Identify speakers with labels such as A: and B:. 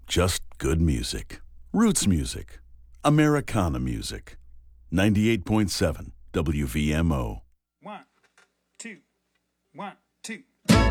A: just good music. Roots music. Americana music. 98.7 WVMO.
B: One, two, one, two.